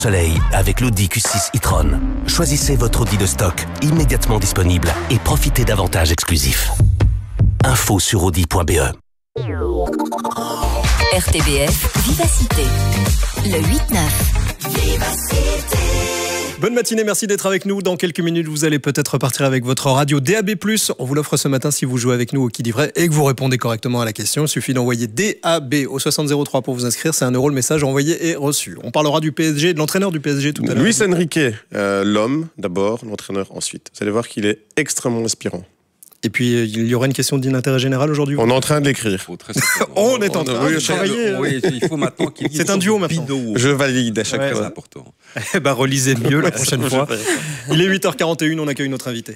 Soleil avec l'Audi Q6 e-tron. Choisissez votre Audi de stock, immédiatement disponible, et profitez d'avantages exclusifs. Info sur audi.be. RTBF Vivacité, le 8-9. Vivacité. Bonne matinée, merci d'être avec nous. Dans quelques minutes, vous allez peut-être repartir avec votre radio DAB+. On vous l'offre ce matin si vous jouez avec nous au Qui dit vrai et que vous répondez correctement à la question. Il suffit d'envoyer DAB au 6003 pour vous inscrire. C'est 1 €, le message envoyé et reçu. On parlera du PSG, de l'entraîneur du PSG tout à l'heure. Luis Enrique, l'homme d'abord, l'entraîneur ensuite. Vous allez voir qu'il est extrêmement inspirant. Et puis, il y aura une question d'intérêt général aujourd'hui. On est en train de l'écrire. On est en train de travailler. Oui, il faut maintenant qu'il y ait C'est un duo maintenant. Je valide à chaque fois. C'est important. Eh ben, relisez mieux la prochaine fois. Il est 8h41, on accueille notre invité.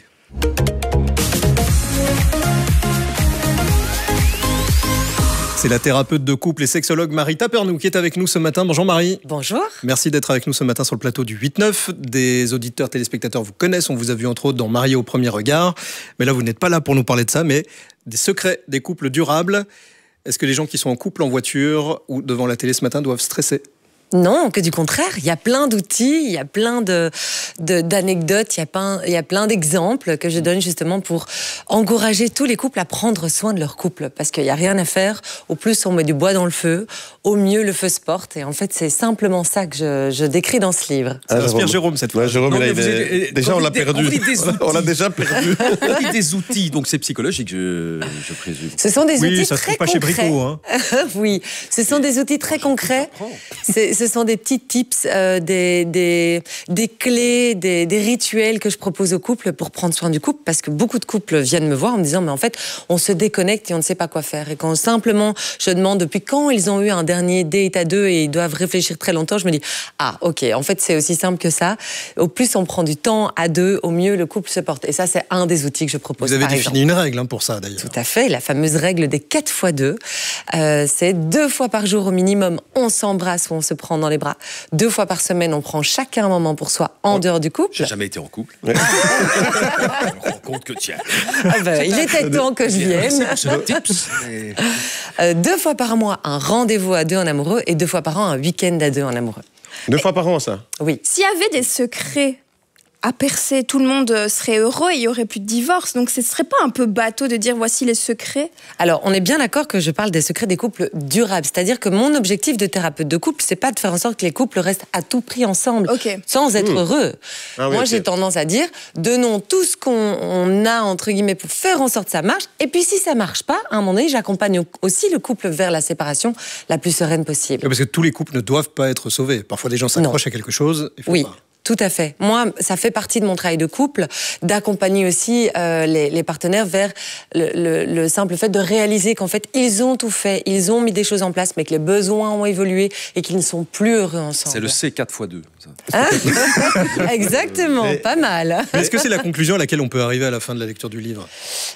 C'est la thérapeute de couple et sexologue Marie Tapernou qui est avec nous ce matin. Bonjour Marie. Bonjour. Merci d'être avec nous ce matin sur le plateau du 8-9. Des auditeurs, téléspectateurs vous connaissent. On vous a vu entre autres dans Marié au premier regard. Mais là, vous n'êtes pas là pour nous parler de ça, mais des secrets des couples durables. Est-ce que les gens qui sont en couple, en voiture ou devant la télé ce matin doivent stresser ? Non, que du contraire. Il y a plein d'outils, il y a plein d'anecdotes, il y a plein d'exemples que je donne justement pour encourager tous les couples à prendre soin de leur couple. Parce qu'il n'y a rien à faire. Au plus, on met du bois dans le feu. Au mieux, le feu se porte. Et en fait, c'est simplement ça que je décris dans ce livre. Ça inspire Jérôme cette fois. Ouais, Jérôme, déjà, on l'a perdu. On l'a déjà perdu. On dit des outils, donc c'est psychologique, je présume. Ce sont des outils ça se très trouve pas chez concrets. Brico, hein. Oui, ce sont des outils très concrets. Ce sont des petits tips, des clés, des rituels que je propose aux couples pour prendre soin du couple, parce que beaucoup de couples viennent me voir en me disant mais en fait on se déconnecte et on ne sait pas quoi faire. Et quand simplement je demande depuis quand ils ont eu un dernier date à deux et ils doivent réfléchir très longtemps, je me dis ah ok, en fait c'est aussi simple que ça. Au plus on prend du temps à deux, au mieux le couple se porte. Et ça c'est un des outils que je propose. Vous avez défini une règle pour ça d'ailleurs. Tout à fait, la fameuse règle des 4x2. C'est 2 fois par jour au minimum, on s'embrasse ou on se prend dans les bras. 2 fois par semaine, on prend chacun un moment pour soi en dehors du couple. J'ai jamais été en couple. Je me rends compte que tiens. Il était temps que je vienne. Tips. 2 fois par mois, un rendez-vous à deux en amoureux et 2 fois par an, un week-end à deux en amoureux. 2 fois par an, ça. Oui. S'il y avait des secrets à percer, tout le monde serait heureux et il n'y aurait plus de divorce. Donc ce ne serait pas un peu bateau de dire voici les secrets ? Alors, on est bien d'accord que je parle des secrets des couples durables. C'est-à-dire que mon objectif de thérapeute de couple, c'est pas de faire en sorte que les couples restent à tout prix ensemble, sans être heureux. Ah oui, Moi, j'ai tendance à dire, donnons tout ce qu'on a, entre guillemets, pour faire en sorte que ça marche. Et puis, si ça marche pas, à un moment donné, j'accompagne aussi le couple vers la séparation la plus sereine possible. Parce que tous les couples ne doivent pas être sauvés. Parfois, des gens s'accrochent à quelque chose. Oui. Tout à fait. Moi, ça fait partie de mon travail de couple, d'accompagner aussi les partenaires vers le simple fait de réaliser qu'en fait, ils ont tout fait, ils ont mis des choses en place, mais que les besoins ont évolué et qu'ils ne sont plus heureux ensemble. C'est le C4x2. Hein exactement, pas mal. Mais est-ce que c'est la conclusion à laquelle on peut arriver à la fin de la lecture du livre ?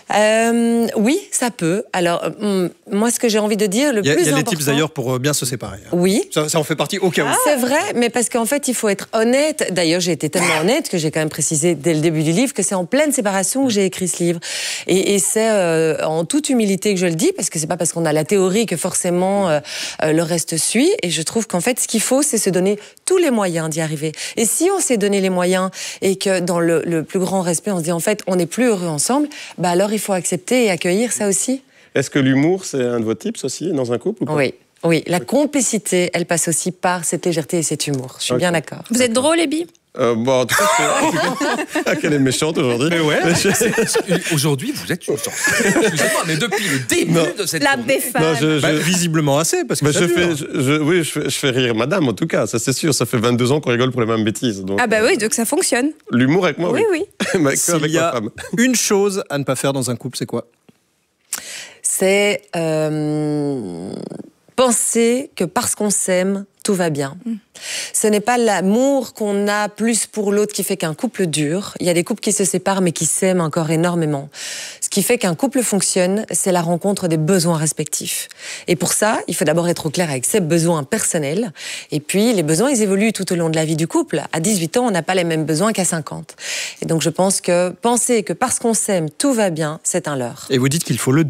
Oui, ça peut. Alors, moi, ce que j'ai envie de dire, le plus important... Il y a des tips d'ailleurs pour bien se séparer. Hein. Oui. Ça en fait partie au cas où. C'est vrai, mais parce qu'en fait, il faut être honnête. D'ailleurs, j'ai été tellement honnête que j'ai quand même précisé dès le début du livre que c'est en pleine séparation que j'ai écrit ce livre. Et c'est en toute humilité que je le dis, parce que c'est pas parce qu'on a la théorie que forcément le reste suit. Et je trouve qu'en fait, ce qu'il faut, c'est se donner tous les moyens d'y arriver. Et si on s'est donné les moyens et que dans le plus grand respect, on se dit en fait, on n'est plus heureux ensemble, bah alors il faut accepter et accueillir ça aussi. Est-ce que l'humour, c'est un de vos tips aussi dans un couple ou pas ? Oui, la complicité, elle passe aussi par cette légèreté et cet humour. Je suis bien d'accord. Vous êtes drôle, Ebi ? En tout cas, qu'elle est méchante aujourd'hui. Mais ouais. Aujourd'hui, vous êtes une sorte. Excusez-moi, mais depuis le début de cette La journée... Beffane. Visiblement assez, parce que je fais rire madame, en tout cas, ça c'est sûr. Ça fait 22 ans qu'on rigole pour les mêmes bêtises. Donc, Ah bah oui, donc ça fonctionne. l'humour avec moi, Oui. Mais s'il avec y ma a femme. une chose à ne pas faire dans un couple, c'est quoi ? C'est penser que parce qu'on s'aime, tout va bien. Ce n'est pas l'amour qu'on a plus pour l'autre qui fait qu'un couple dure. Il y a des couples qui se séparent mais qui s'aiment encore énormément. Ce qui fait qu'un couple fonctionne, c'est la rencontre des besoins respectifs. Et pour ça, il faut d'abord être au clair avec ses besoins personnels. Et puis, les besoins, ils évoluent tout au long de la vie du couple. À 18 ans, on n'a pas les mêmes besoins qu'à 50. Et donc, je pense que penser que parce qu'on s'aime, tout va bien, c'est un leurre. Et vous dites qu'il faut le dire.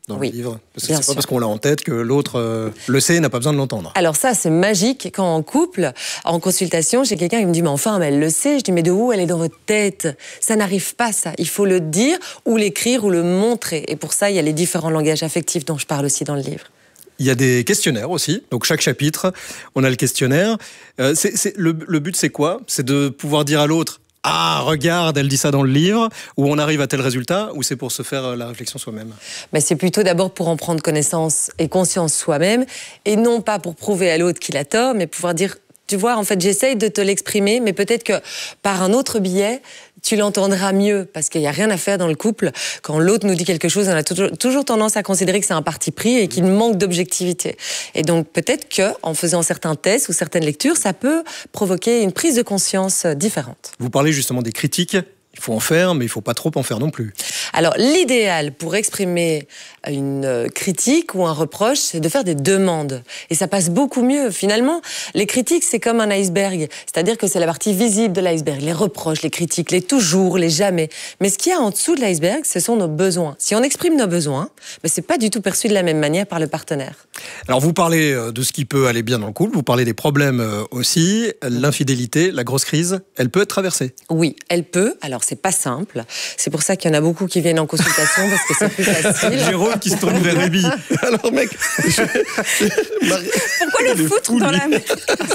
dans Oui, le livre? Parce que bien c'est pas sûr. parce qu'on l'a en tête que l'autre le sait et n'a pas besoin de l'entendre. Alors ça, c'est magique quand en couple, en consultation, j'ai quelqu'un qui me dit mais enfin, mais elle le sait. Je dis mais de où elle est dans votre tête? Ça n'arrive pas ça. Il faut le dire ou l'écrire ou le montrer. Et pour ça, il y a les différents langages affectifs dont je parle aussi dans le livre. Il y a des questionnaires aussi. Donc chaque chapitre, on a le questionnaire. Le but, c'est quoi? C'est de pouvoir dire à l'autre: ah, regarde, elle dit ça dans le livre, ou on arrive à tel résultat, ou c'est pour se faire la réflexion soi-même? Mais c'est plutôt d'abord pour en prendre connaissance et conscience soi-même, et non pas pour prouver à l'autre qu'il a tort, mais pouvoir dire, tu vois, en fait, j'essaye de te l'exprimer, mais peut-être que par un autre biais, tu l'entendras mieux, parce qu'il n'y a rien à faire dans le couple. Quand l'autre nous dit quelque chose, on a toujours tendance à considérer que c'est un parti pris et qu'il manque d'objectivité. Et donc peut-être qu'en faisant certains tests ou certaines lectures, ça peut provoquer une prise de conscience différente. Vous parlez justement des critiques. Il faut en faire, mais il ne faut pas trop en faire non plus. Alors, l'idéal pour exprimer une critique ou un reproche, c'est de faire des demandes. Et ça passe beaucoup mieux. Finalement, les critiques, c'est comme un iceberg. C'est-à-dire que c'est la partie visible de l'iceberg. Les reproches, les critiques, les toujours, les jamais. Mais ce qu'il y a en dessous de l'iceberg, ce sont nos besoins. Si on exprime nos besoins, mais c'est pas du tout perçu de la même manière par le partenaire. Alors, vous parlez de ce qui peut aller bien dans le couple, vous parlez des problèmes aussi. L'infidélité, la grosse crise, elle peut être traversée. Oui, elle peut. Alors, c'est pas simple. C'est pour ça qu'il y en a beaucoup qui viennent en consultation, parce que c'est plus facile. Jérôme qui se tourne vers Rémi. Alors, mec, Pourquoi le foutre dans la mer?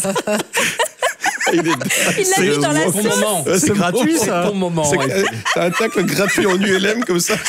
il Il l'a mis dans la Bon sauce. moment. C'est gratuit, C'est ça. bon moment. ouais. ça attaque le gratuit en ULM comme ça.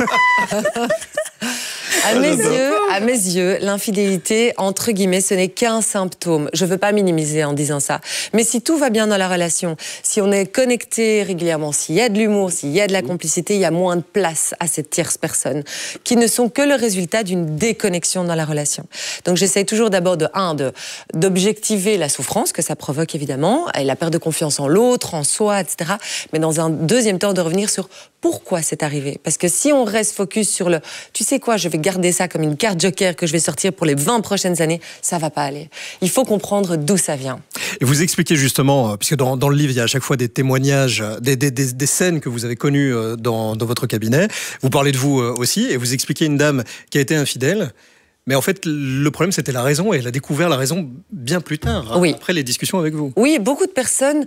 À mes yeux, l'infidélité, entre guillemets, ce n'est qu'un symptôme. Je ne veux pas minimiser en disant ça. Mais si tout va bien dans la relation, si on est connecté régulièrement, s'il y a de l'humour, s'il y a de la complicité, il y a moins de place à cette tierce personne, qui ne sont que le résultat d'une déconnexion dans la relation. Donc j'essaye toujours d'abord d'objectiver la souffrance que ça provoque évidemment, et la perte de confiance en l'autre, en soi, etc. Mais dans un deuxième temps, de revenir sur pourquoi c'est arrivé. Parce que si on reste focus sur le « tu sais quoi, je vais garder ça comme une carte joker que je vais sortir pour les 20 prochaines années », ça va pas aller. Il faut comprendre d'où ça vient. Et vous expliquez justement, puisque dans le livre, il y a à chaque fois des témoignages, des scènes que vous avez connues dans votre cabinet. Vous parlez de vous aussi, et vous expliquez une dame qui a été infidèle. Mais en fait, le problème, c'était la raison, et elle a découvert la raison bien plus tard, Oui. après les discussions avec vous. Oui, beaucoup de personnes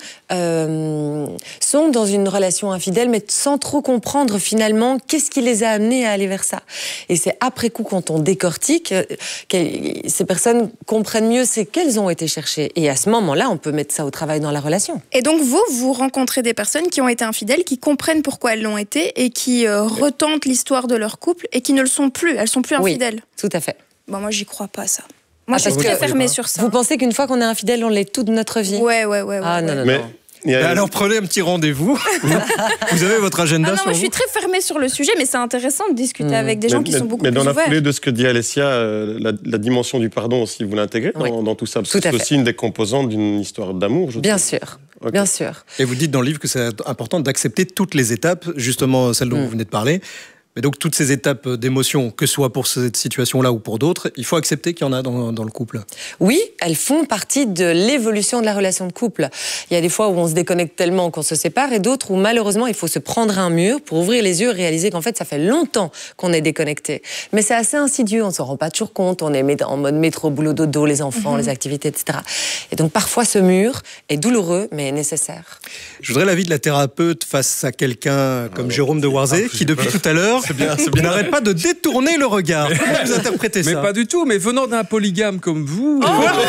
sont dans une relation infidèle, mais sans trop comprendre finalement qu'est-ce qui les a amenés à aller vers ça. Et c'est après coup, quand on décortique, ces personnes comprennent mieux c'est qu'elles ont été cherchées. Et à ce moment-là, on peut mettre ça au travail dans la relation. Et donc vous rencontrez des personnes qui ont été infidèles, qui comprennent pourquoi elles l'ont été et qui retentent l'histoire de leur couple et qui ne le sont plus. Elles sont plus infidèles. Oui, tout à fait. Bon, moi, j'y crois pas, ça. Moi, je parce suis que- très fermée sur ça. Vous pensez qu'une fois qu'on est infidèle, on l'est toute notre vie? Ouais. Ah non, non, Mais non. il y a- Alors prenez un petit rendez-vous. Vous avez votre agenda Ah non, sur moi, je vous suis très fermée sur le sujet, mais c'est intéressant de discuter avec des gens qui sont beaucoup mais plus dans la ouverts. foulée de ce que dit Alessia, la dimension du pardon aussi, vous l'intégrez Oui. dans tout ça, parce Tout que à c'est fait. aussi une des composantes d'une histoire d'amour, je Bien trouve. sûr, Ok. bien sûr. Et vous dites dans le livre que c'est important d'accepter toutes les étapes, justement celles dont vous venez de parler. Mais donc toutes ces étapes d'émotion, que ce soit pour cette situation-là ou pour d'autres, il faut accepter qu'il y en a dans le couple. Oui, elles font partie de l'évolution de la relation de couple. Il y a des fois où on se déconnecte tellement qu'on se sépare et d'autres où malheureusement il faut se prendre un mur pour ouvrir les yeux et réaliser qu'en fait ça fait longtemps qu'on est déconnecté. Mais c'est assez insidieux, on ne s'en rend pas toujours compte, on est en mode métro, boulot, dodo, les enfants, les activités, etc. Et donc parfois ce mur est douloureux mais nécessaire. Je voudrais l'avis de la thérapeute face à quelqu'un comme Jérôme de Warzé, qui depuis tout à l'heure n'arrête pas de détourner le regard. Comment vous interprétez Mais ça? pas du tout, mais venant d'un polygame comme vous,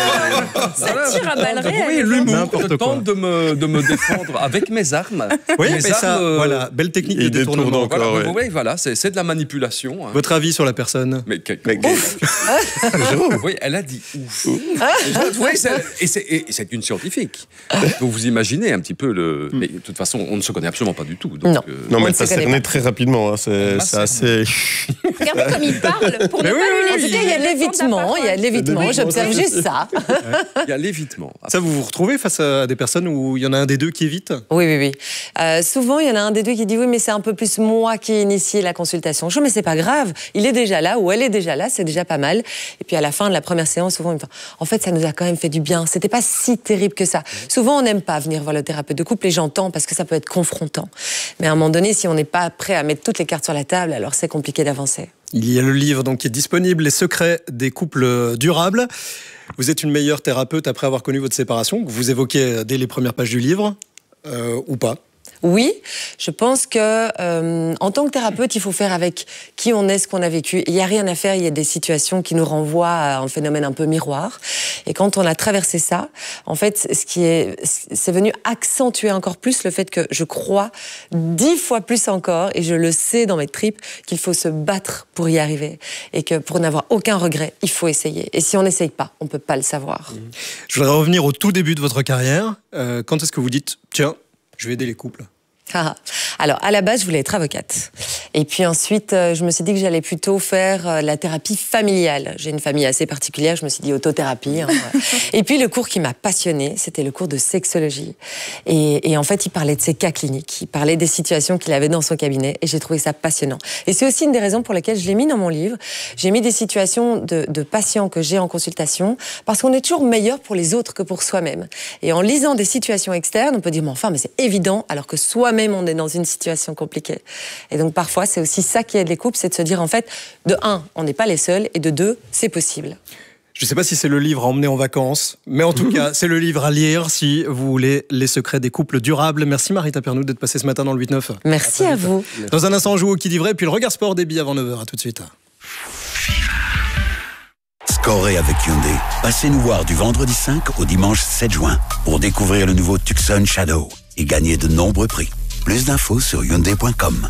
Ça tire à balles oui, réelles. l'humour, N'importe je quoi. tente de me défendre avec mes armes. Oui, Mes mais ça, armes, voilà, belle technique de il détourne détournement. encore. Voilà, ouais. oui, voilà, c'est de la manipulation. hein. Votre avis sur la personne? Mais Mais- oui, elle a dit ouf. Oui, c'est une scientifique. Donc vous imaginez un petit peu le. Mais de toute façon, on ne se connaît absolument pas du tout. Donc, Non. Non, On mais ne ça se connaît cerné pas. très rapidement. Hein. C'est c'est assez. Regardez comme il parle pour ne pas lui laisser. Il y a de l'évitement, il y a de l'évitement, j'observe juste ça. il y a l'évitement. Ça, vous vous retrouvez face à des personnes où il y en a un des deux qui évite? Oui. Souvent, il y en a un des deux qui dit oui, mais c'est un peu plus moi qui ai initié la consultation. Je dis, mais c'est pas grave, il est déjà là ou elle est déjà là, c'est déjà pas mal. Et puis à la fin de la première séance, souvent, il me dit, en fait, ça nous a quand même fait du bien. C'était pas si terrible que ça. Souvent, on n'aime pas venir voir le thérapeute de couple et j'entends parce que ça peut être confrontant. Mais à un moment donné, si on n'est pas prêt à mettre toutes les cartes sur la table, stable, alors c'est compliqué d'avancer. Il y a le livre donc, qui est disponible, Les secrets des couples durables. Vous êtes une meilleure thérapeute après avoir connu votre séparation, que vous évoquez dès les premières pages du livre, ou pas? Oui, je pense que en tant que thérapeute, il faut faire avec qui on est, ce qu'on a vécu. Il n'y a rien à faire, il y a des situations qui nous renvoient à un phénomène un peu miroir. Et quand on a traversé ça, en fait, c'est venu accentuer encore plus le fait que je crois 10 fois plus encore, et je le sais dans mes tripes, qu'il faut se battre pour y arriver. Et que pour n'avoir aucun regret, il faut essayer. Et si on n'essaye pas, on ne peut pas le savoir. Je voudrais revenir au tout début de votre carrière. Quand est-ce que vous dites, tiens, je vais aider les couples? Alors, à la base, je voulais être avocate. Et puis ensuite, je me suis dit que j'allais plutôt faire la thérapie familiale. J'ai une famille assez particulière, je me suis dit autothérapie. Hein. Et puis, le cours qui m'a passionnée, c'était le cours de sexologie. Et en fait, il parlait de ses cas cliniques. Il parlait des situations qu'il avait dans son cabinet. Et j'ai trouvé ça passionnant. Et c'est aussi une des raisons pour lesquelles je l'ai mis dans mon livre. J'ai mis des situations de patients que j'ai en consultation, parce qu'on est toujours meilleur pour les autres que pour soi-même. Et en lisant des situations externes, on peut dire, mais enfin, mais c'est évident, alors que soi-même, on est dans une situation compliquée. Et donc parfois, c'est aussi ça qui aide les couples, c'est de se dire en fait, de 1, on n'est pas les seuls, et de 2, c'est possible. Je ne sais pas si c'est le livre à emmener en vacances, mais en tout cas, c'est le livre à lire si vous voulez les secrets des couples durables. Merci Marita Pernoud d'être passée ce matin dans le 8-9. Merci à vous. Dans un instant, on joue au Qui dit vrai, puis le regard sport des billes avant 9h. À tout de suite. Scorez avec Hyundai. Passez nous voir du vendredi 5 au dimanche 7 juin pour découvrir le nouveau Tucson Shadow et gagner de nombreux prix. Plus d'infos sur Hyundai.com.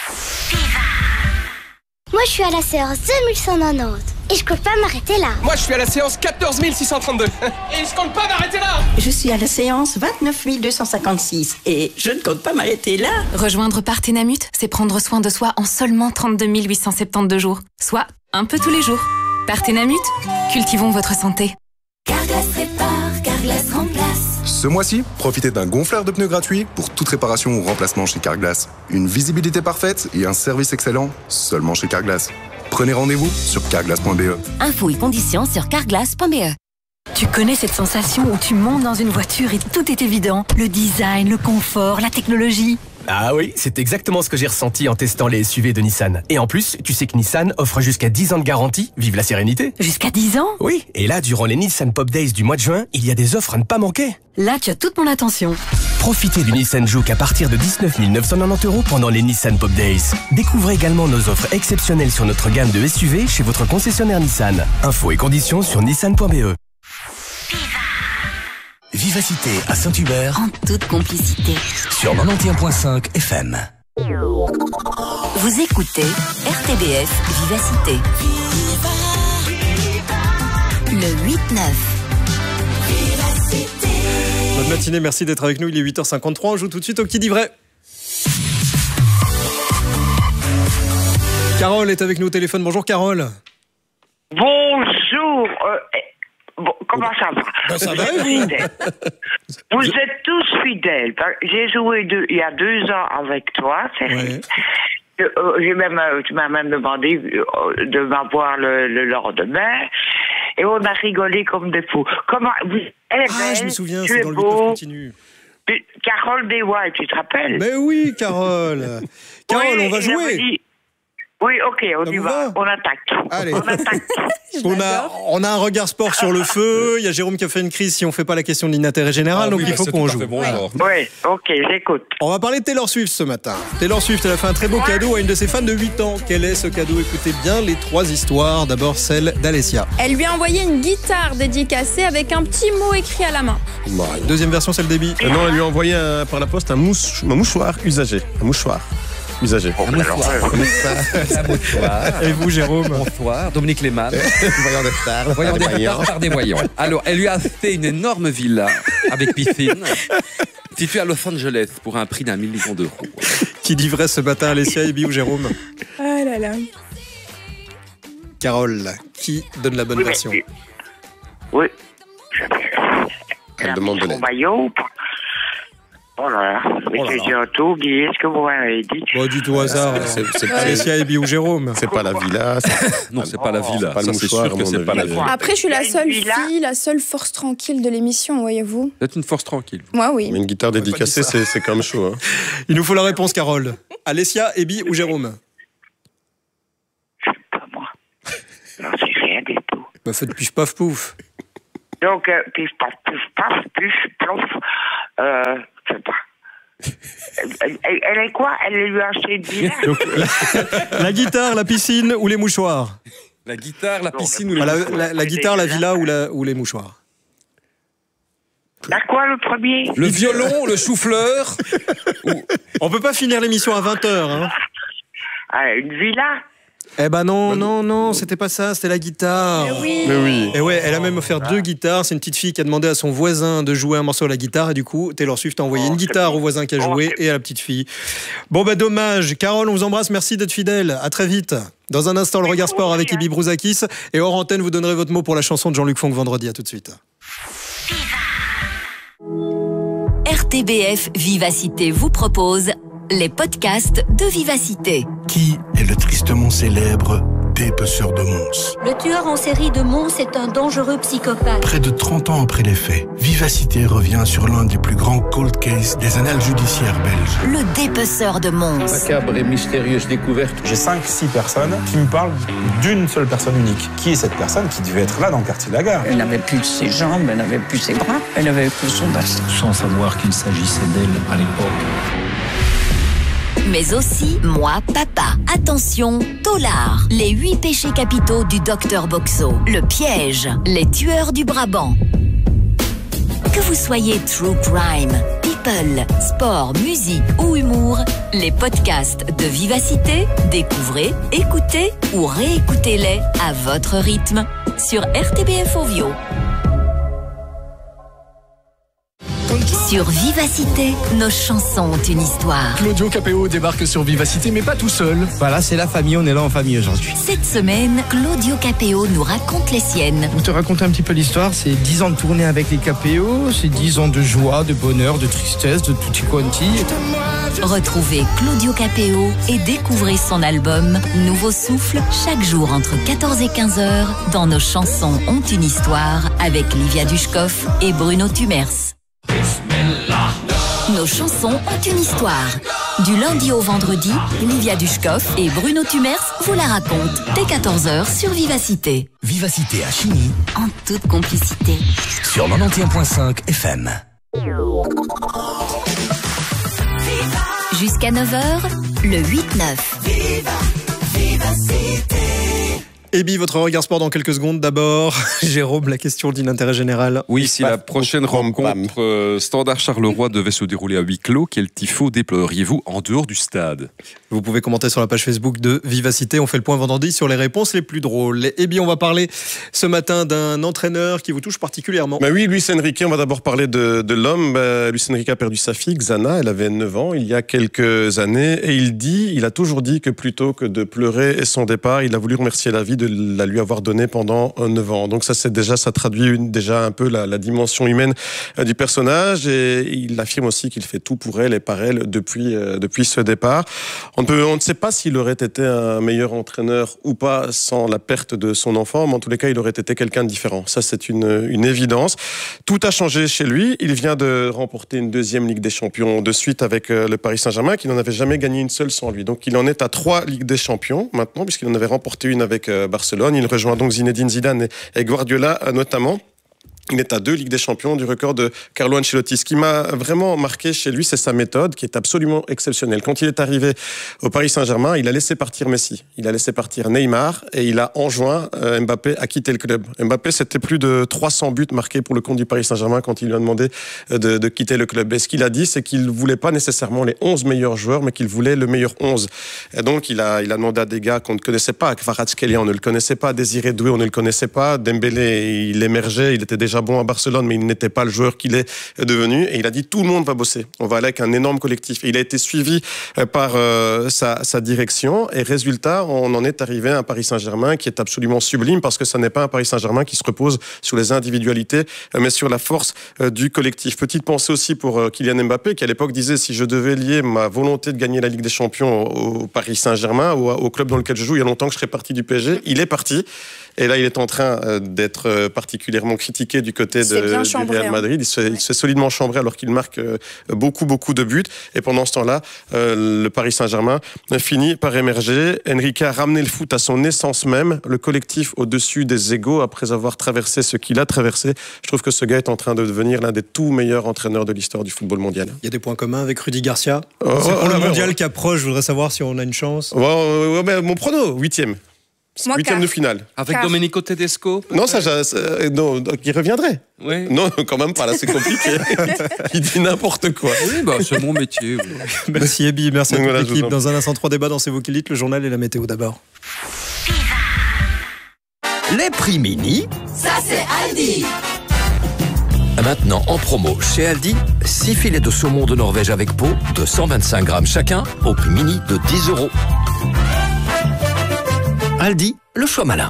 Moi, je suis à la séance 2190 et je compte pas m'arrêter là. Moi, je suis à la séance 14 632 et je compte pas m'arrêter là. Je suis à la séance 29 256 et je ne compte pas m'arrêter là. Rejoindre Partenamut, c'est prendre soin de soi en seulement 32 872 jours, soit un peu tous les jours. Partenamut, cultivons votre santé. Carglass répare, Carglass remplace. Ce mois-ci, profitez d'un gonfleur de pneus gratuit pour toute réparation ou remplacement chez Carglass. Une visibilité parfaite et un service excellent seulement chez Carglass. Prenez rendez-vous sur carglass.be. Infos et conditions sur carglass.be. Tu connais cette sensation où tu montes dans une voiture et tout est évident? Le design, le confort, la technologie. Ah oui, c'est exactement ce que j'ai ressenti en testant les SUV de Nissan. Et en plus, tu sais que Nissan offre jusqu'à 10 ans de garantie. Vive la sérénité. Jusqu'à 10 ans? Oui, et là, durant les Nissan Pop Days du mois de juin, il y a des offres à ne pas manquer. Là, tu as toute mon attention. Profitez du Nissan Juke à partir de 19 990 € pendant les Nissan Pop Days. Découvrez également nos offres exceptionnelles sur notre gamme de SUV chez votre concessionnaire Nissan. Infos et conditions sur nissan.be. Vivacité à Saint-Hubert. En toute complicité. Sur 91.5 FM. Vous écoutez RTBF Vivacité. Le 8-9. Bonne matinée, merci d'être avec nous. Il est 8h53. On joue tout de suite au Qui dit vrai. Carole est avec nous au téléphone. Bonjour Carole. Bonjour. Bon, comment ça va? Ben, ça va, vous êtes tous fidèles. J'ai joué il y a 2 ans avec toi, c'est vrai. Tu m'as même demandé de m'avoir le lendemain. Et on a rigolé comme des fous. Comment je me souviens, c'est dans le 8-9 continu. Carole Desway, tu te rappelles? Mais oui, Carole. Carole, on va jouer. Oui, ok, on y va. On attaque. Allez. On attaque. on a un regard sport sur le feu. Il y a Jérôme qui a fait une crise si on ne fait pas la question de l'inintérêt général, donc il faut qu'on joue. Oui, ok, j'écoute. On va parler de Taylor Swift ce matin. Taylor Swift, elle a fait un très beau cadeau à une de ses fans de 8 ans. Quel est ce cadeau? Écoutez bien les 3 histoires. D'abord celle d'Alessia. Elle lui a envoyé une guitare dédicacée avec un petit mot écrit à la main. Deuxième version, celle d'Ebi. Non, elle lui a envoyé par la poste un mouchoir usagé. Un mouchoir. Usagé. Un mouchoir. Et vous, Jérôme? Bonsoir. Dominique Lehmann. Voyant des stars. Voyant des stars par des voyants. Alors, elle lui a fait une énorme villa avec piscine située à Los Angeles pour un prix d'1 million d'euros. Qui dit vrai ce matin, Alessia, Ebi ou Jérôme? Ah là là. Carole, qui donne la bonne version? Oui. Elle demande de l'aide. Oh là là, mais c'est un tout, Guy, est-ce que vous m'avez dit? Bon, du tout hasard. C'est pas Alessia, Ebi ou Jérôme. C'est pas la villa. Non, c'est pas la villa. Ça, c'est sûr que c'est pas la villa. Après, je suis la seule fille, la seule force tranquille de l'émission, voyez-vous. Vous êtes une force tranquille. Moi, oui. Mais une guitare dédicacée, c'est quand même chaud. Hein. Il nous faut la réponse, Carole. Alessia, Ebi ou Jérôme? Bah, faites pif paf pouf. Donc, pif paf, pif paf, pif plof. Je sais pas. Elle est quoi? Elle lui a acheté une villa. Donc, la guitare, la piscine ou les mouchoirs? La guitare, la piscine ou les mouchoirs? La guitare, la villa ou les mouchoirs? La quoi, le premier? Le violon, le chou-fleur. On peut pas finir l'émission à 20h. Hein. Une villa? Eh ben non, c'était pas ça, c'était la guitare. Mais oui. Et ouais, elle a même offert 2 guitares. C'est une petite fille qui a demandé à son voisin de jouer un morceau à la guitare. Et du coup, Taylor Swift a envoyé une guitare au voisin qui a joué et à la petite fille. Bon, bah dommage. Carole, on vous embrasse. Merci d'être fidèle. À très vite. Dans un instant, le regard sport avec Ibi Brouzakis. Et hors antenne, vous donnerez votre mot pour la chanson de Jean-Luc Fonck vendredi. À tout de suite. RTBF Vivacité vous propose les podcasts de Vivacité. Qui est le tristement célèbre dépeceur de Mons? Le tueur en série de Mons est un dangereux psychopathe. Près de 30 ans après les faits, Vivacité revient sur l'un des plus grands cold cases des annales judiciaires belges. Le dépeceur de Mons. Macabre et mystérieuse découverte. J'ai 5-6 personnes qui me parlent d'une seule personne unique. Qui est cette personne qui devait être là dans le quartier de la Gare? Elle n'avait plus ses jambes, elle n'avait plus ses bras, elle avait que son bassin. Sans savoir qu'il s'agissait d'elle à l'époque. Mais aussi Moi Papa. Attention, Tolard. Les 8 péchés capitaux du docteur Boxo. Le piège. Les tueurs du Brabant. Que vous soyez true crime, people, sport, musique ou humour, les podcasts de Vivacité, découvrez, écoutez ou réécoutez-les à votre rythme sur RTBF Ovio. Sur Vivacité, nos chansons ont une histoire. Claudio Capéo débarque sur Vivacité, mais pas tout seul. Voilà, c'est la famille, on est là en famille aujourd'hui. Cette semaine, Claudio Capéo nous raconte les siennes. Pour te raconter un petit peu l'histoire, c'est 10 ans de tournée avec les Capéo, c'est 10 ans de joie, de bonheur, de tristesse, de tutti quanti. Retrouvez Claudio Capéo et découvrez son album Nouveau Souffle chaque jour entre 14 et 15 heures dans Nos chansons ont une histoire avec Livia Dushkov et Bruno Tumers. Nos chansons ont une histoire. Du lundi au vendredi, Livia Dushkov et Bruno Tumers vous la racontent dès 14h sur Vivacité. Vivacité à Chigny, en toute complicité. Sur 91.5 FM. Jusqu'à 9h, le 8-9. Vivacité. Ebi, votre regard sport dans quelques secondes. D'abord, Jérôme, la question d'intérêt général. Oui, si la prochaine rencontre Standard Charleroi devait se dérouler à huis clos, quel tifo déploreriez-vous en dehors du stade? Vous pouvez commenter sur la page Facebook de Vivacité. On fait le point vendredi sur les réponses les plus drôles. Ebi, on va parler ce matin d'un entraîneur qui vous touche particulièrement. Bah oui, Luis Enrique, on va d'abord parler de l'homme. Luis Enrique a perdu sa fille, Xana. Elle avait 9 ans il y a quelques années. Et il a toujours dit que plutôt que de pleurer et son départ, il a voulu remercier la vie de la lui avoir donné pendant 9 ans. Donc ça traduit déjà un peu la dimension humaine du personnage, et il affirme aussi qu'il fait tout pour elle et par elle depuis ce départ. On ne sait pas s'il aurait été un meilleur entraîneur ou pas sans la perte de son enfant, mais en tous les cas, il aurait été quelqu'un de différent. Ça, c'est une évidence. Tout a changé chez lui. Il vient de remporter une 2e Ligue des Champions de suite avec le Paris Saint-Germain, qui n'en avait jamais gagné une seule sans lui. Donc il en est à 3 Ligues des Champions maintenant, puisqu'il en avait remporté une avec Barcelone. Il rejoint donc Zinedine Zidane et Guardiola notamment. Il est à 2 Ligues des Champions du record de Carlo Ancelotti. Ce qui m'a vraiment marqué chez lui, c'est sa méthode qui est absolument exceptionnelle. Quand il est arrivé au Paris Saint-Germain, il a laissé partir Messi, il a laissé partir Neymar et il a enjoint Mbappé à quitter le club. Mbappé, c'était plus de 300 buts marqués pour le compte du Paris Saint-Germain quand il lui a demandé de quitter le club. Et ce qu'il a dit, c'est qu'il ne voulait pas nécessairement les 11 meilleurs joueurs, mais qu'il voulait le meilleur 11. Et donc, il a demandé à des gars qu'on ne connaissait pas. Kvaratskhelia, on ne le connaissait pas. Désiré Doué, on ne le connaissait pas. Dembélé, il émergeait, il était déjà bon à Barcelone, mais il n'était pas le joueur qu'il est devenu. Et il a dit, tout le monde va bosser. On va aller avec un énorme collectif. Et il a été suivi par sa direction. Et résultat, on en est arrivé à un Paris Saint-Germain qui est absolument sublime, parce que ça n'est pas un Paris Saint-Germain qui se repose sur les individualités, mais sur la force du collectif. Petite pensée aussi pour Kylian Mbappé, qui à l'époque disait, si je devais lier ma volonté de gagner la Ligue des Champions au Paris Saint-Germain, ou au club dans lequel je joue, il y a longtemps que je serais parti du PSG. Il est parti. Et là, il est en train d'être particulièrement critiqué du côté du Real Madrid. Il se fait solidement chambrer alors qu'il marque beaucoup de buts. Et pendant ce temps-là, le Paris Saint-Germain finit par émerger. Enrique a ramené le foot à son essence même, le collectif au-dessus des égos après avoir traversé ce qu'il a traversé. Je trouve que ce gars est en train de devenir l'un des tout meilleurs entraîneurs de l'histoire du football mondial. Il y a des points communs avec Rudy Garcia. C'est pour le mondial qui approche. Je voudrais savoir si on a une chance. Mon prono, 8e. 8e de finale. Avec Domenico Tedesco non, non, il reviendrait. Oui. Non, quand même pas, là c'est compliqué. Il dit n'importe quoi. Oui, c'est mon métier. Merci Ebi, merci à toute l'équipe. Dans un instant, 3 débats dans C'est vous qui le dites, le journal et la météo d'abord. Les prix mini. Ça c'est Aldi. Maintenant en promo chez Aldi, 6 filets de saumon de Norvège avec peau de 125 grammes chacun au prix mini de 10 €. Aldi, le choix malin.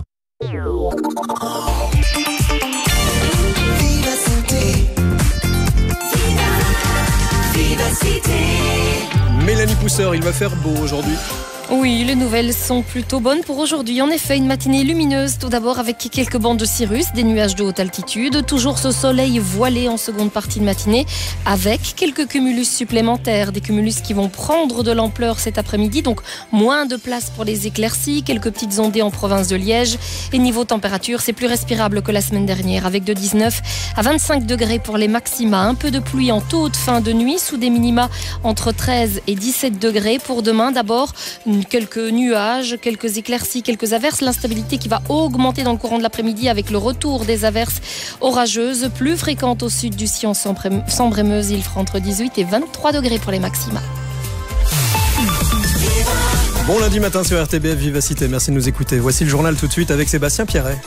Mélanie Pousseur, il va faire beau aujourd'hui. Oui, les nouvelles sont plutôt bonnes pour aujourd'hui. En effet, une matinée lumineuse, tout d'abord avec quelques bandes de cirrus, des nuages de haute altitude, toujours ce soleil voilé en seconde partie de matinée, avec quelques cumulus supplémentaires, des cumulus qui vont prendre de l'ampleur cet après-midi, donc moins de place pour les éclaircies, quelques petites ondées en province de Liège. Et niveau température, c'est plus respirable que la semaine dernière, avec de 19 à 25 degrés pour les maxima. Un peu de pluie en toute fin de nuit, sous des minima entre 13 et 17 degrés. Pour demain, d'abord, quelques nuages, quelques éclaircies, quelques averses. L'instabilité qui va augmenter dans le courant de l'après-midi avec le retour des averses orageuses, plus fréquentes au sud du Sion, Sambre-et-Meuse. Il fera entre 18 et 23 degrés pour les maxima. Bon lundi matin sur RTBF Vivacité, merci de nous écouter. Voici le journal tout de suite avec Sébastien Pierret.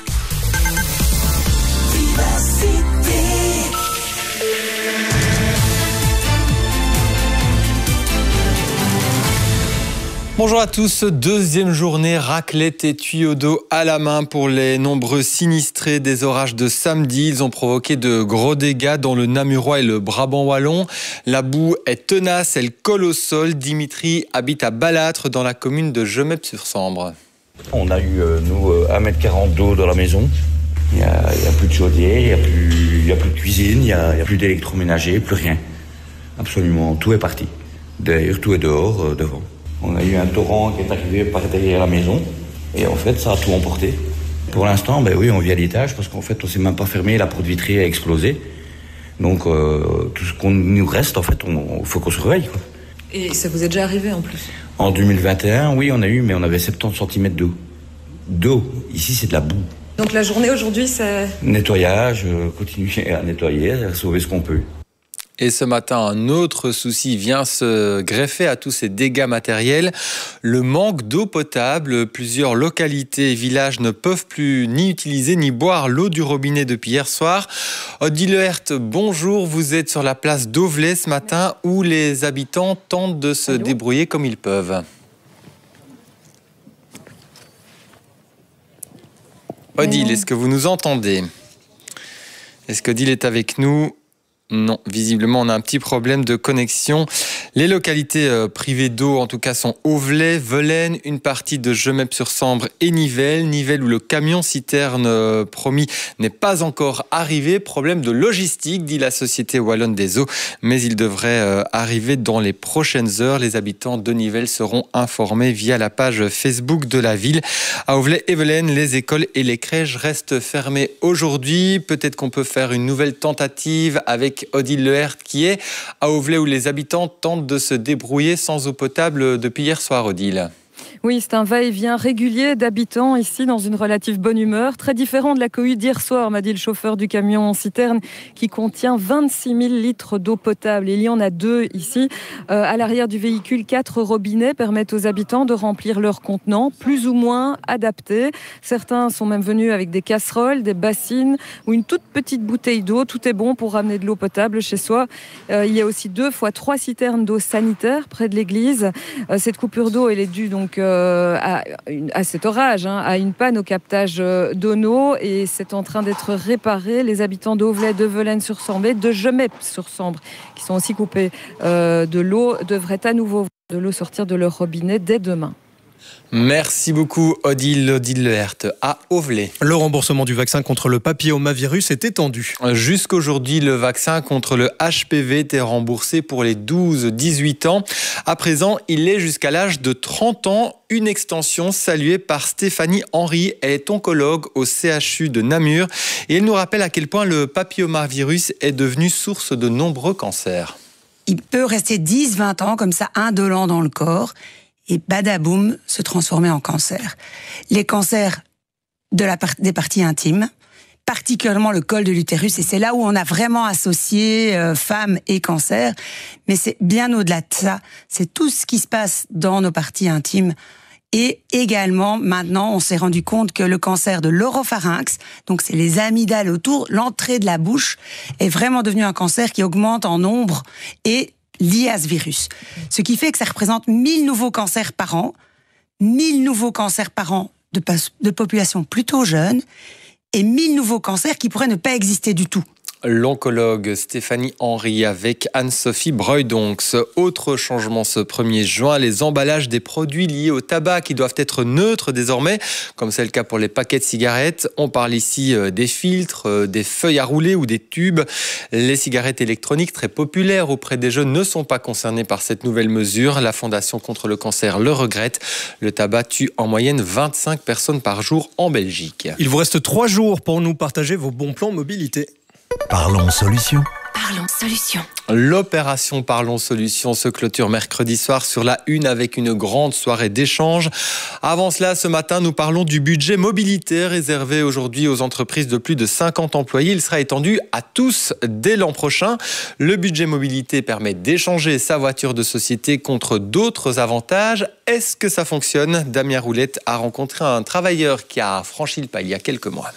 Bonjour à tous, deuxième journée, raclette et tuyaux d'eau à la main pour les nombreux sinistrés des orages de samedi. Ils ont provoqué de gros dégâts dans le Namurois et le Brabant wallon. La boue est tenace, elle colle au sol. Dimitri habite à Balâtre dans la commune de Gemep-sur-Sambre. On a eu, 1,40 m d'eau dans la maison. Il n'y a plus de chaudier, il n'y a plus de cuisine, il n'y a plus d'électroménager, plus rien. Absolument, tout est parti. D'ailleurs, tout est dehors, devant. On a eu un torrent qui est arrivé par derrière la maison et en fait ça a tout emporté. Pour l'instant, on vit à l'étage parce qu'en fait on ne s'est même pas fermé, la porte vitrée a explosé. Donc tout ce qu'on nous reste, en fait, il faut qu'on se réveille, quoi. Et ça vous est déjà arrivé en plus? En 2021, oui, on avait 70 cm d'eau. Ici c'est de la boue. Donc la journée aujourd'hui c'est... Nettoyage, continuer à nettoyer, à sauver ce qu'on peut. Et ce matin, un autre souci vient se greffer à tous ces dégâts matériels. Le manque d'eau potable. Plusieurs localités et villages ne peuvent plus ni utiliser ni boire l'eau du robinet depuis hier soir. Odile Lehert, bonjour. Vous êtes sur la place d'Auvelais ce matin où les habitants tentent de se débrouiller comme ils peuvent. Odile, est-ce que vous nous entendez? Est-ce qu'Odile est avec nous? Non, visiblement on a un petit problème de connexion. Les localités privées d'eau en tout cas sont Auvelais, Velaines, une partie de Gemep-sur-Sambre et Nivelles. Nivelles où le camion citerne promis n'est pas encore arrivé. Problème de logistique, dit la Société Wallonne des Eaux, mais il devrait arriver dans les prochaines heures. Les habitants de Nivelles seront informés via la page Facebook de la ville. À Auvelais et Velaines, les écoles et les crèches restent fermées aujourd'hui. Peut-être qu'on peut faire une nouvelle tentative avec Odile Lehert qui est à Auvelais où les habitants tentent de se débrouiller sans eau potable depuis hier soir, Odile. Oui, c'est un va-et-vient régulier d'habitants ici dans une relative bonne humeur. Très différent de la cohue d'hier soir, m'a dit le chauffeur du camion en citerne qui contient 26 000 litres d'eau potable. Il y en a 2 ici. À l'arrière du véhicule, 4 robinets permettent aux habitants de remplir leurs contenants, plus ou moins adaptés. Certains sont même venus avec des casseroles, des bassines ou une toute petite bouteille d'eau. Tout est bon pour ramener de l'eau potable chez soi. Il y a aussi 2 fois 3 citernes d'eau sanitaire près de l'église. Cette coupure d'eau, elle est due donc à cet orage, à une panne au captage d'Ono et c'est en train d'être réparé. Les habitants d'Auvelais, de Velaines-sur-Sambre et de Gemep-sur-Sambre qui sont aussi coupés de l'eau devraient à nouveau de l'eau sortir de leur robinet dès demain. Merci beaucoup Odile Lehert à Auvelay. Le remboursement du vaccin contre le papillomavirus est étendu. Jusqu'aujourd'hui, le vaccin contre le HPV était remboursé pour les 12-18 ans. À présent, il l'est jusqu'à l'âge de 30 ans. Une extension saluée par Stéphanie Henry. Elle est oncologue au CHU de Namur. Et elle nous rappelle à quel point le papillomavirus est devenu source de nombreux cancers. Il peut rester 10-20 ans comme ça, indolent dans le corps. Et badaboum, se transformer en cancer. Les cancers des parties intimes, particulièrement le col de l'utérus, et c'est là où on a vraiment associé femmes et cancer, mais c'est bien au-delà de ça, c'est tout ce qui se passe dans nos parties intimes. Et également, maintenant, on s'est rendu compte que le cancer de l'oropharynx, donc c'est les amygdales autour, l'entrée de la bouche, est vraiment devenu un cancer qui augmente en nombre et lié à ce virus. Ce qui fait que ça représente 1000 nouveaux cancers par an, 1000 nouveaux cancers par an de population plutôt jeune, et 1000 nouveaux cancers qui pourraient ne pas exister du tout. L'oncologue Stéphanie Henry avec Anne-Sophie Breudonx. Autre changement ce 1er juin, les emballages des produits liés au tabac qui doivent être neutres désormais, comme c'est le cas pour les paquets de cigarettes. On parle ici des filtres, des feuilles à rouler ou des tubes. Les cigarettes électroniques très populaires auprès des jeunes ne sont pas concernées par cette nouvelle mesure. La Fondation contre le cancer le regrette. Le tabac tue en moyenne 25 personnes par jour en Belgique. Il vous reste 3 jours pour nous partager vos bons plans mobilité. Parlons solutions. Parlons solutions. L'opération Parlons Solutions se clôture mercredi soir sur la Une avec une grande soirée d'échange. Avant cela, ce matin, nous parlons du budget mobilité réservé aujourd'hui aux entreprises de plus de 50 employés. Il sera étendu à tous dès l'an prochain. Le budget mobilité permet d'échanger sa voiture de société contre d'autres avantages. Est-ce que ça fonctionne ? Damien Roulette a rencontré un travailleur qui a franchi le pas il y a quelques mois.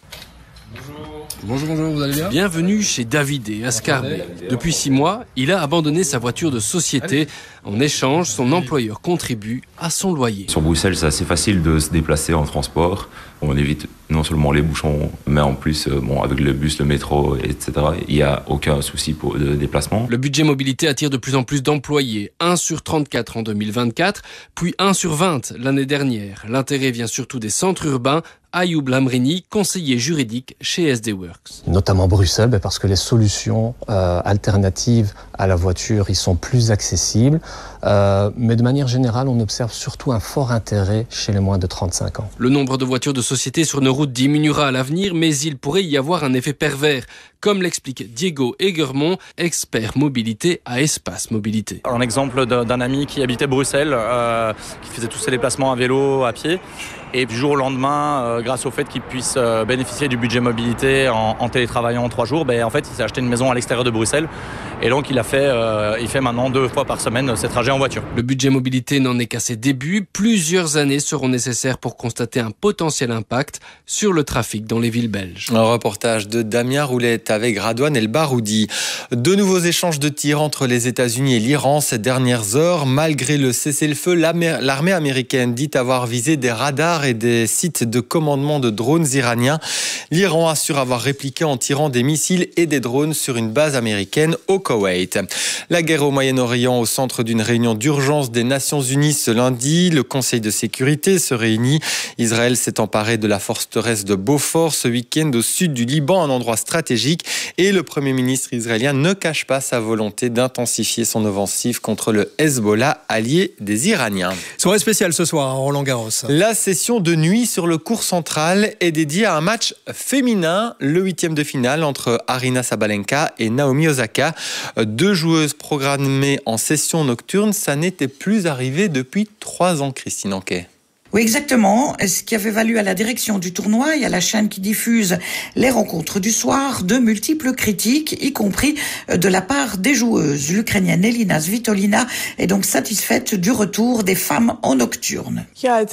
Bonjour, vous allez bien ? Bienvenue chez David et Ascarbé. Depuis 6 mois, il a abandonné sa voiture de société. En échange, son employeur contribue à son loyer. Sur Bruxelles, c'est assez facile de se déplacer en transport. On évite non seulement les bouchons, mais en plus, avec le bus, le métro, etc., il n'y a aucun souci de déplacement. Le budget mobilité attire de plus en plus d'employés. 1 sur 34 en 2024, puis 1 sur 20 l'année dernière. L'intérêt vient surtout des centres urbains. Ayoub Lamrini, conseiller juridique chez SD Works. Notamment Bruxelles, parce que les solutions alternatives à la voiture y sont plus accessibles. Mais de manière générale, on observe surtout un fort intérêt chez les moins de 35 ans. Le nombre de voitures de société sur nos routes diminuera à l'avenir, mais il pourrait y avoir un effet pervers, comme l'explique Diego Egermont, expert mobilité à Espace Mobilité. Un exemple d'un ami qui habitait Bruxelles, qui faisait tous ses déplacements à vélo, à pied. Et du jour au lendemain, grâce au fait qu'il puisse bénéficier du budget mobilité en télétravaillant 3 jours, en fait, il s'est acheté une maison à l'extérieur de Bruxelles. Et donc, il fait maintenant 2 fois par semaine ses trajets en voiture. Le budget mobilité n'en est qu'à ses débuts. Plusieurs années seront nécessaires pour constater un potentiel impact sur le trafic dans les villes belges. Un reportage de Damien Roulette avec Radouane El Baroudi. De nouveaux échanges de tirs entre les États-Unis et l'Iran ces dernières heures. Malgré le cessez-le-feu, l'armée américaine dit avoir visé des radars et des sites de commandement de drones iraniens. L'Iran assure avoir répliqué en tirant des missiles et des drones sur une base américaine au Koweït. La guerre au Moyen-Orient au centre d'une réunion d'urgence des Nations Unies ce lundi. Le Conseil de sécurité se réunit. Israël s'est emparé de la forteresse de Beaufort ce week-end au sud du Liban, un endroit stratégique. Et le Premier ministre israélien ne cache pas sa volonté d'intensifier son offensive contre le Hezbollah, allié des Iraniens. Soirée spéciale ce soir à Roland-Garros. La session de nuit sur le court central est dédiée à un match féminin, le 8e de finale entre Aryna Sabalenka et Naomi Osaka. 2 joueuses programmées en session nocturne, ça n'était plus arrivé depuis 3 ans, Christine Anquet. Oui, exactement. Ce qui avait valu à la direction du tournoi et à la chaîne qui diffuse les rencontres du soir de multiples critiques, y compris de la part des joueuses. L'Ukrainienne Elina Svitolina est donc satisfaite du retour des femmes en nocturne.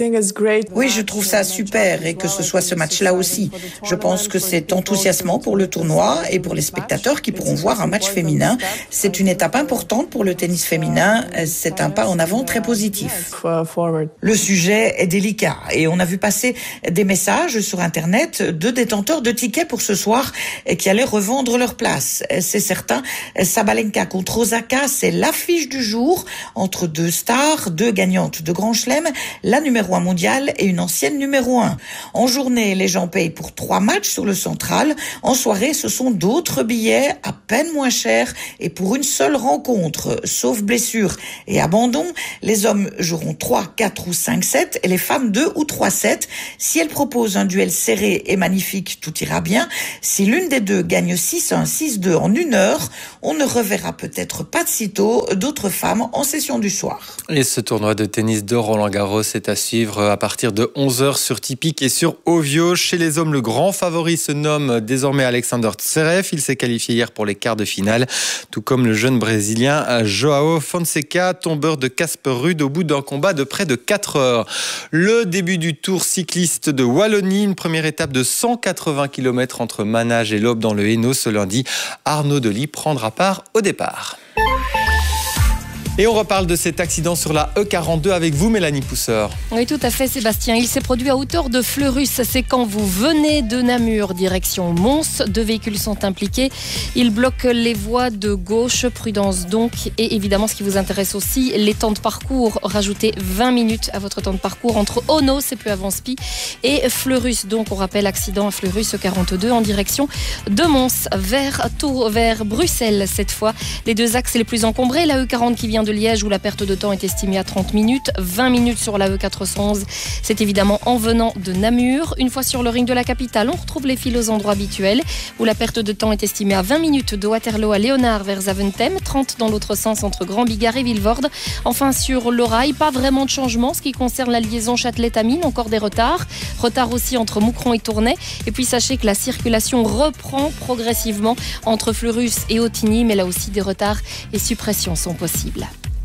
Oui, je trouve ça super et que ce soit ce match-là aussi. Je pense que c'est enthousiasmant pour le tournoi et pour les spectateurs qui pourront voir un match féminin. C'est une étape importante pour le tennis féminin. C'est un pas en avant très positif. Le sujet est délicat. Et on a vu passer des messages sur Internet de détenteurs de tickets pour ce soir qui allaient revendre leur place. C'est certain, Sabalenka contre Osaka, c'est l'affiche du jour entre deux stars, deux gagnantes de Grand Chelem, la numéro 1 mondiale et une ancienne numéro 1. En journée, les gens payent pour 3 matchs sur le central. En soirée, ce sont d'autres billets à peine moins chers et pour une seule rencontre, sauf blessure et abandon. Les hommes joueront 3, 4 ou 5 sets et les femmes 2 ou 3 sets. Si elles proposent un duel serré et magnifique, tout ira bien. Si l'une des deux gagne 6-1, 6-2 en 1 heure, on ne reverra peut-être pas de sitôt d'autres femmes en session du soir. Et ce tournoi de tennis de Roland-Garros est à suivre à partir de 11h sur Tipic et sur Ovio. Chez les hommes, le grand favori se nomme désormais Alexander Zverev. Il s'est qualifié hier pour les quarts de finale, tout comme le jeune Brésilien Joao Fonseca, tombeur de Casper Ruud au bout d'un combat de près de 4 heures. Le début du Tour cycliste de Wallonie, une première étape de 180 km entre Manage et l'Aube dans le Hainaut ce lundi. Arnaud Delis prendra part au départ. Et on reparle de cet accident sur la E42 avec vous, Mélanie Pousseur. Oui, tout à fait, Sébastien. Il s'est produit à hauteur de Fleurus. C'est quand vous venez de Namur, direction Mons. 2 véhicules sont impliqués. Ils bloquent les voies de gauche. Prudence donc. Et évidemment, ce qui vous intéresse aussi, les temps de parcours. Rajoutez 20 minutes à votre temps de parcours entre Ono, c'est peu avant Spi, et Fleurus. Donc, on rappelle accident à Fleurus E42 en direction de Mons vers Bruxelles cette fois. Les 2 axes les plus encombrés, la E40 qui vient de Liège où la perte de temps est estimée à 30 minutes, 20 minutes sur la E411. C'est évidemment en venant de Namur. Une fois sur le ring de la capitale, on retrouve les files aux endroits habituels où la perte de temps est estimée à 20 minutes de Waterloo à Léonard vers Zaventem, 30 dans l'autre sens entre Grand-Bigard et Villevorde. Enfin sur le rail, pas vraiment de changement. Ce qui concerne la liaison Châtelet-Tamine, encore des retards. Retard aussi entre Moucron et Tournai. Et puis sachez que la circulation reprend progressivement entre Fleurus et Autigny, mais là aussi des retards et suppressions sont possibles.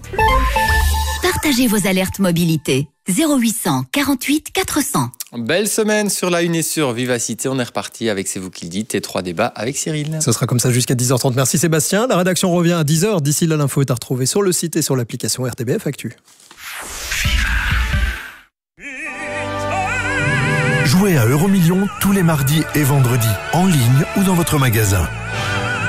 Partagez vos alertes mobilité. 0800 48 400. Belle semaine sur la Une et sur Vivacité. On est reparti avec C'est vous qui le dites et 3 débats avec Cyril. Ce sera comme ça jusqu'à 10h30. Merci Sébastien. La rédaction revient à 10h. D'ici là, l'info est à retrouver sur le site et sur l'application RTBF Actu. Jouez à Euromillions tous les mardis et vendredis, en ligne ou dans votre magasin.